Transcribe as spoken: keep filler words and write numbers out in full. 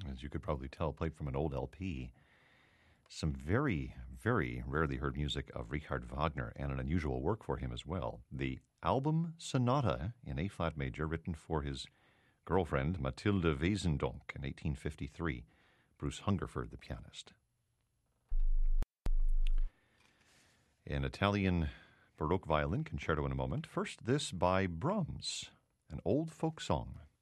as you could probably tell, played from an old L P. Some very, very rarely heard music of Richard Wagner, and an unusual work for him as well. The album Sonata in A-flat major, written for his girlfriend Mathilde Wesendonck in eighteen fifty-three. Bruce Hungerford, the pianist. An Italian Baroque violin concerto in a moment. First, this by Brahms, an old folk song.